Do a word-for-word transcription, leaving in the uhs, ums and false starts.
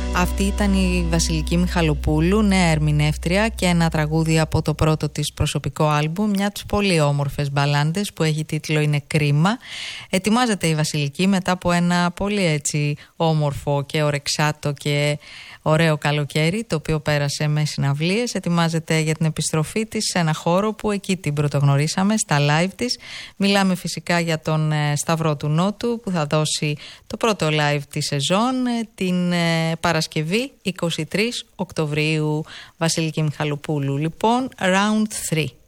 Αυτή ήταν η Βασιλική Μιχαλοπούλου, νέα ερμηνεύτρια, και ένα τραγούδι από το πρώτο της προσωπικό άλμπουμ, μια από τις πολύ όμορφες μπαλάντες που έχει τίτλο «Είναι κρίμα». Ετοιμάζεται η Βασιλική μετά από ένα πολύ έτσι όμορφο και ορεξάτο και ωραίο καλοκαίρι, το οποίο πέρασε με συναυλίες. Ετοιμάζεται για την επιστροφή της σε ένα χώρο που εκεί την πρωτογνωρίσαμε, στα live της. Μιλάμε φυσικά για τον Σταυρό του Νότου, που θα δώσει το πρώτο live της σεζόν την Παρασκευή εικοστή τρίτη Οκτωβρίου. Βασιλική Μιχαλοπούλου λοιπόν, Round τρία.